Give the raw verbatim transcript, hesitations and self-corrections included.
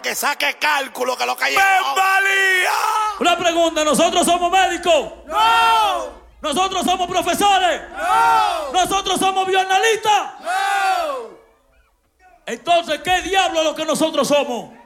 Que saque cálculo que lo que hay. ¡Valía! Una pregunta, ¿nosotros somos médicos? ¡No! ¿Nosotros somos profesores? ¡No! ¿Nosotros somos bioanalistas? ¡No! Entonces, ¿qué diablo es lo que nosotros somos?